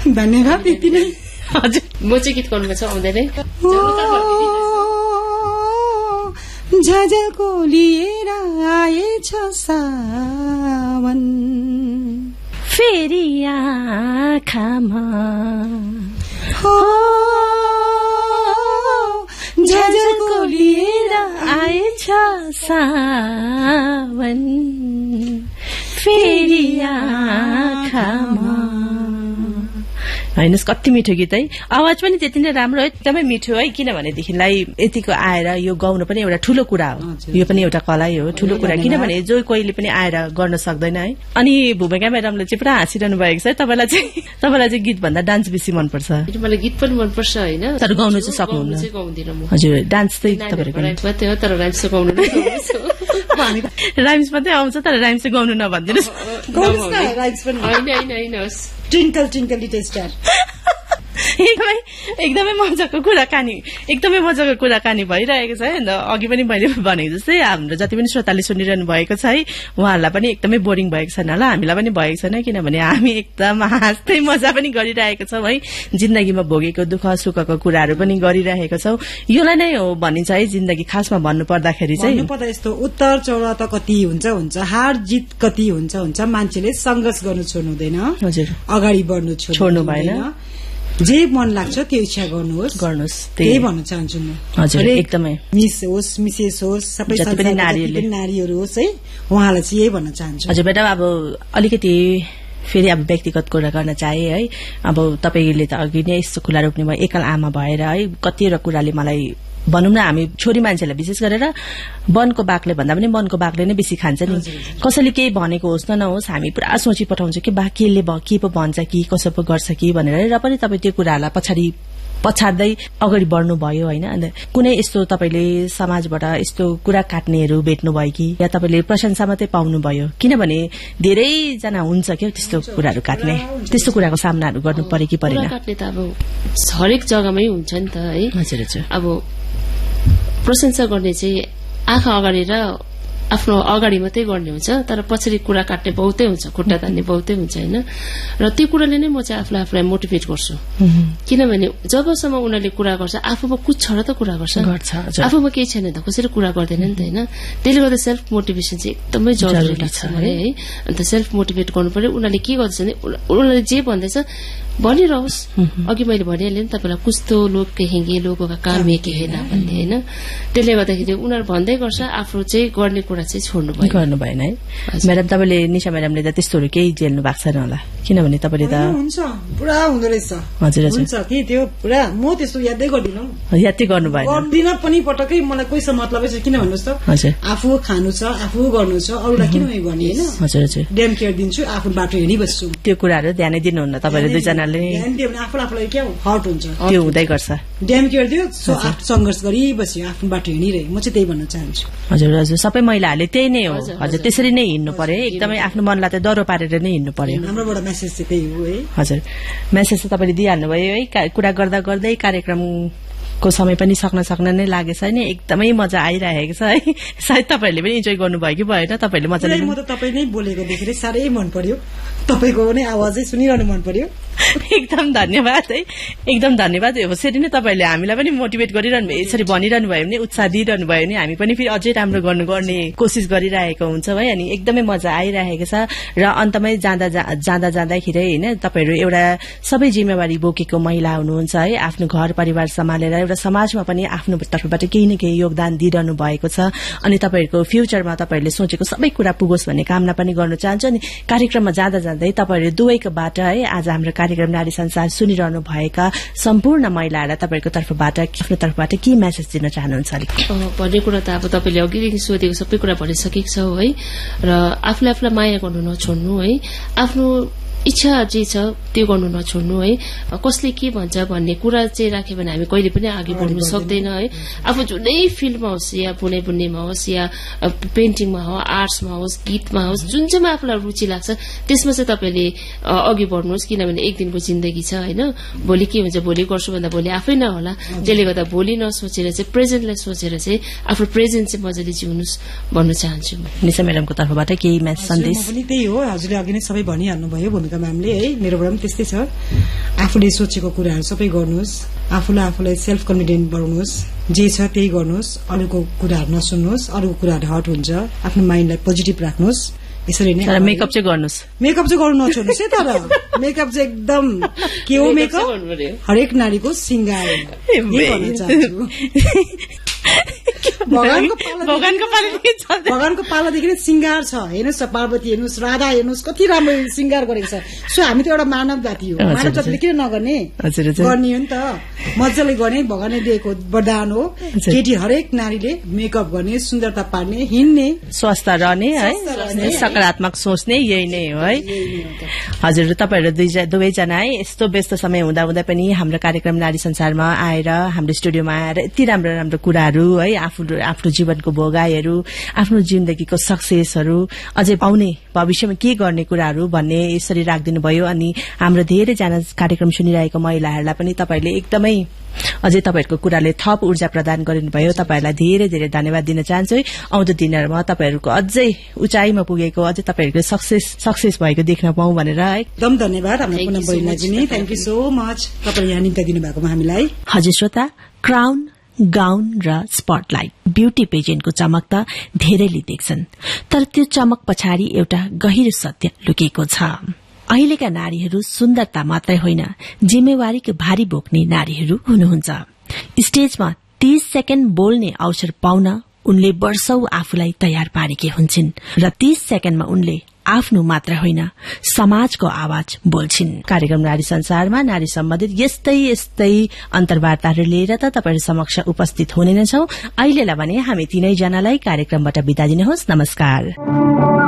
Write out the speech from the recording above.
धन्यवाद यति नै। हजुर म चाहिँ गीत गाउनु छ आउँदैन झझलको लिएर आएछ सावन फेरि आँखामा झझलको लिएर आएछ सावन फेरि आँखामा। हैनस् कति मिठो गीत है, आवाज पनि त्यति नै राम्रो है, एकदमै मिठो है। किनभनेदेखिलाई यतिको आएर यो गाउन पनि एउटा ठूलो कुरा हो, यो पनि एउटा कला हो, ठूलो कुरा। किनभने जो कोहीले पनि आएर गर्न सक्दैन है। अनि भूमिका म्याडमले चाहिँ पुरा हाँसिरहनु भएको छ है। तपाईँलाई चाहिँ गीत भन्दा डान्स बेसी मनपर्छ? मलाई गीत पनि मनपर्छ होइन, तर गाउनु चाहिँ सक्नुहुन्न? गाउँदिन म। हजुर डान्स चाहिँ तपाईँको मात्रै हो, तर राइम्स चाहिँ गाउनु राइम्स मात्रै आउँछ, तर राइम्स चाहिँ गाउनु नभनिदिनुहोस्। होइन ट्विङ्कल ट्विङ्कल लिटल स्टार। एकदमै मजाको कुराकानी भइरहेको छ है। अन्त अघि पनि मैले भनेको जस्तै हाम्रो जति पनि श्रोताले सुनिरहनु भएको छ है, उहाँहरूलाई पनि एकदमै बोरिङ भएको छैन होला, हामीलाई पनि भएको छैन। किनभने हामी एकदम हाँस्दै मजा पनि गरिरहेको छौँ है। जिन्दगीमा भोगेको दुःख सुखको कुराहरू पनि गरिरहेको छौँ। योलाई नै हो भनिन्छ है जिन्दगी। खासमा भन्नु पर्दाखेरि चाहिँ यस्तो उत्तर चौडा त कति हुन्छ, हार जित कति हुन्छ। मान्छेले संघर्ष गर्नु छोड्नु हुँदैन, हजुर अगाडि बढ्नु छोड्नु भएन। जे मन लाग्छ त्यो इच्छा गर्नुहोस्, त्यही भन्न चाहन्छु म। हजुर एकदमै मिस होस् मिसेस होस् सबै नारीहरू होस् है, उहाँलाई चाहिँ यही भन्न चाहन्छु। हजुर बेटा अब अलिकति फेरि अब व्यक्तिगत कुरा गर्न चाहे है। अब तपाईले त अघि नै यस्तो खुला रोक्ने भयो, एकल आमा भएर है, कतिवटा कुराले मलाई भनौँ न हामी छोरी मान्छेलाई विशेष गरेर वनको बाघले भन्दा पनि वनको बाघले नै बेसी खान्छ नि। कसैले केही भनेको होस् न नहोस् हामी पुरा सोची पठाउँछ कि बा के पो भन्छ कि कसो पो गर्छ कि भनेर। र पनि तपाईँ त्यो कुराहरूलाई पछाड्दै अगाडि बढ्नुभयो होइन। अन्त कुनै यस्तो तपाईँले समाजबाट यस्तो कुरा काट्नेहरू भेट्नुभयो कि, या तपाईँले प्रशंसा मात्रै पाउनुभयो? किनभने धेरैजना हुन्छ क्या त्यस्तो कुराहरू काट्ने, त्यस्तो कुराको सामनाहरू गर्नु पर्यो कि परेन? काट्ने त अब हरेक जग्गामै हुन्छ नि त है। हजुर हजुर। अब प्रशंसा गर्ने चाहिँ आँखा अगाडि र आफ्नो अगाडि मात्रै गर्ने हुन्छ, तर पछाडि कुरा काट्ने बहुतै हुन्छ, खुट्टा तान्ने बहुतै हुन्छ होइन। र त्यो कुराले नै म चाहिँ आफूलाई मोटिभेट गर्छु। किनभने जबसम्म उनीहरूले कुरा गर्छ आफूमा कुछ छ र त कुरा गर्छ, आफूमा केही छैन त कसरी कुरा गर्दैन नि त होइन। त्यसले गर्दा सेल्फ मोटिभेसन चाहिँ एकदमै जरुरी लाग्छ मलाई है। अन्त सेल्फ मोटिभेट गर्नु पर्यो। उनीहरूले के गर्छ भने उनीहरूले जे भन्दैछ भनिरहोस्। अघि मैले भनिहालेँ नि तपाईँलाई कुस्तो लोग कहेंगे लोगों का काम में कहना भन्ने होइन। त्यसले गर्दाखेरि उनीहरू भन्दै गर्छ, आफू चाहिँ गर्ने कुरा चाहिँ छोड्नु भएन है। म्याडम तपाईँले निशा म्याडमले त त्यस्तोहरू केही झेल्नु भएको छैन होला, किनभने तपाईँले त हुन्छ पुरा हुँदो रहेछ। हजुर हजुर हुन्छ कि त्यो पुरा म त्यस्तो यादै गर्दिनँ, यादै गर्नु भएन? गर्दिनँ पनि पटक्कै। मलाई कोहीसँग मतलबै छ, किन भन्नुहोस् त आफू खानु छ आफू गर्नु छ, अरूलाई किन उयो गर्ने होइन। हजुर हजुर ड्याम केयर दिन्छु, आफू बाटो हिँडिबस्छु। त्यो कुराहरू ध्यानै दिनुहुन्न तपाईँले दुईजनाले? ध्यान दियो भने आफूलाई क्या हर्ट हुन्छ, त्यो हुँदै गर्छ। ड्याम केयर दियो सङ्घर्ष गरिबस्यो, आफ्नो बाटो हिँडिरहे। म चाहिँ त्यही भन्न चाहन्छु। हजुर हजुर सबै महिलाहरूले त्यही नै हो। हजुर त्यसरी नै हिँड्नु पर्यो, एकदमै आफ्नो मनलाई त डह्रो पारेर नै हिँड्नु पर्यो। हाम्रोबाट मेसेज चाहिँ त्यही हो है। हजुर मेसेज चाहिँ तपाईँले दिइहाल्नु भयो है। कुरा गर्दा गर्दै कार्यक्रमको समय पनि सक्न नै लागेछ नि। एकदमै मजा आइरहेको छ है। सायद तपाईँहरूले पनि इन्जोय गर्नुभयो कि भएन? तपाईँले मजा म त तपाईँ नै बोलेको देखेर साह्रै मन पर्यो, तपाईँको नै आवाजै सुनिरहनु मन पर्यो। एकदम धन्यवाद है, एकदम धन्यवाद। यसरी नै तपाईँले हामीलाई पनि मोटिभेट गरिरहनु भयो, यसरी भनिरहनु भयो भने, उत्साह दिइरहनु भयो भने हामी पनि फेरि अझै राम्रो गर्ने कोसिस गरिरहेको हुन्छौँ है। अनि एकदमै मजा आइरहेको छ। र अन्तमै जाँदाखेरि होइन तपाईँहरू एउटा सबै जिम्मेवारी बोकेको महिला हुनुहुन्छ है। आफ्नो घर परिवार सम्हालेर एउटा समाजमा पनि आफ्नो तर्फबाट केही न केही योगदान दिइरहनु भएको छ। अनि तपाईँहरूको फ्युचरमा तपाईँहरूले सोचेको सबै कुरा पुगोस् भन्ने कामना पनि गर्न चाहन्छु। अनि कार्यक्रममा जाँदै तपाईँहरू दुवैकोबाट है आज हाम्रो कार्यक्रम नारी संसार सुनिरहनु भएका सम्पूर्ण महिलाहरूलाई तपाईँको तर्फबाट आफ्नो तर्फबाट के मेसेज दिन चाहनुहुन्छ? भन्ने कुरा त अब तपाईँले अघिदेखि सोधेको सबै कुरा भनिसकेको छ है। र आफूलाई माया गर्नु नछोड्नु है, आफ्नो इच्छा जे छ त्यो गर्नु नछोड्नु है। कसले के भन्छ भन्ने कुरा चाहिँ राख्यो भने हामी कहिले पनि अघि बढ्नु सक्दैन है। आफू जुनै फिल्डमा होस्, या बुनेमा होस्, या पेन्टिङमा होस्, आर्ट्समा होस्, गीतमा होस्, जुन चाहिँमा आफूलाई रुचि लाग्छ त्यसमा चाहिँ तपाईँले अघि बढ्नुहोस्। किनभने एक दिनको जिन्दगी छ होइन। भोलि के हुन्छ, भोलि गर्छु भन्दा भोलि आफै नहोला। त्यसले गर्दा भोलि नसोचेर चाहिँ प्रेजेन्टलाई सोचेर चाहिँ आफ्नो प्रेजेन्ट चाहिँ मजाले जिउनुहोस् भन्न चाहन्छु। निशा म्याडमको तर्फबाट केही सन्देश? पनि त्यही हो, हजुरले अघि नै सबै भनिहाल्नु भयो भूमिका म्यामले है। मेरोबाट पनि त्यस्तै छ। आफूले सोचेको कुराहरू सबै गर्नुहोस्, आफूलाई सेल्फ कन्फिडेन्ट बनाउनुहोस्, जे छ त्यही गर्नुहोस्, अरूको कुराहरू नसुन्नुहोस्, अरूको कुराहरू हट हुन्छ, आफ्नो माइन्डलाई पोजिटिभ राख्नुहोस्। यसरी नै मेकअप चाहिँ गर्नुहोस्, मेकअप चाहिँ गर्नु नछोड्नुहोस् है। तर मेकअप चाहिँ एकदम के हो, मेकअप हरेक नारीको श्रृंगार भन्न चाहन्छु। भगवानको पालादेखि नै श्रृंगार छ। हेर्नुहोस् पार्वती हेर्नुहोस्, राधा हेर्नुहोस्, कति राम्रो श्रृंगार गरेको छ। सो हामी त एउटा मानव जाति हो, मानव जातिले किन नगर्ने, गर्ने हो नि त, मजाले गर्ने, भगवानले दिएको वरदान हो। केटी हरेक नारीले मेकअप गर्ने, सुन्दरता पार्ने, हिँड्ने, स्वस्थ रहने है, सकारात्मक सोच्ने, यही नै हो है। हजुर, तपाईहरु दुवैजना है यस्तो व्यस्त समय हुँदा हुँदा पनि हाम्रो कार्यक्रम नारी संसारमा आएर, हाम्रो स्टुडियोमा आएर यति राम्रो राम्रो कुराहरू है, आफ्नो जीवनको भोगाईहरू, आफ्नो जिन्दगीको सक्सेसहरू, अझै आउने भविष्यमा के गर्ने कुराहरू भन्ने यसरी राखिदिनु भयो। अनि हाम्रो धेरैजना कार्यक्रम सुनिरहेको महिलाहरूलाई पनि तपाईले एकदमै अझै तपाईहरुको कुराले थप ऊर्जा प्रदान गरिनुभयो। तपाईहरुलाई धेरै धेरै धन्यवाद दिन चाहन्छु। आउँदो दिनहरुमा तपाईहरुको अझै उचाइमा पुगेको, अझै तपाईहरुको सक्सेस भएको देख्न पाऊँ भनेर एकदम धन्यवाद। हाम्रो पुनः बहिनीलाई नि थ्यांक यू सो मच, तपाईले यहाँ निम्ति दिनु भएकोमा हामीलाई। हजुर श्रोता, क्राउन, गाउन र स्पटलाइट, ब्यूटी पेजेन्टको चमक त धेरैले देख्छन्, तर त्यो चमक पछाडि एउटा गहिरो सत्य लुकेको छ। अहिलेका नारीहरू सुन्दरता मात्रै होइन, जिम्मेवारीको भारी बोक्ने नारीहरू हुनुहुन्छ। स्टेजमा 30 सेकेन्ड बोल्ने अवसर पाउन उनले वर्षौं आफूलाई तयार पारेकी हुन्छन् र 30 सेकेन्डमा उनले आफ्नो मात्र होइन समाजको आवाज बोल्छिन्। कार्यक्रम नारी संसारमा नारी सम्बन्धित यस्तै यस्तै अन्तर्वार्ताहरू लिएर त तपाईहरु समक्ष उपस्थित हुने नै छौं। अहिलेलाई भने हामी तीनैजनालाई कार्यक्रमबाट बिदा दिनुहोस्। नमस्कार।